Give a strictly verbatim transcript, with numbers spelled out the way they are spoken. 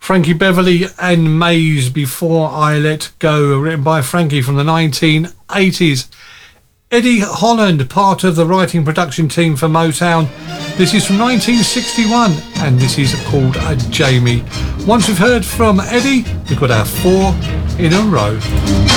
Frankie Beverly and Maze, Before I Let Go, written by Frankie from the nineteen eighties. Eddie Holland, part of the writing production team for Motown. This is from nineteen sixty-one and this is called uh, Jamie. Once we've heard from Eddie, we've got our four in a row.